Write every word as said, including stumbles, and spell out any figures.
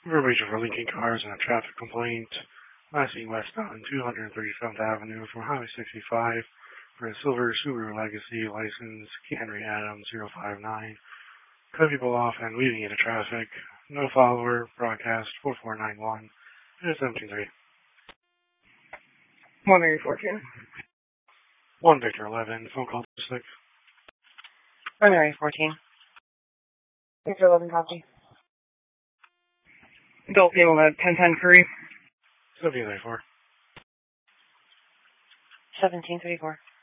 Information for Lincoln Cars and a traffic complaint. Last seen westbound on two hundred thirty-seventh Avenue from Highway sixty-five for a silver Subaru Legacy license Henry Adams zero five nine. Cut people off and weaving into traffic. No follower. Broadcast four four nine one. seventeen three. one Mary fourteen. one Victor eleven. Phone call to six. one Mary fourteen. Victor eleven copy. Adult female at ten ten Curry. seventeen thirty-four. seventeen thirty-four.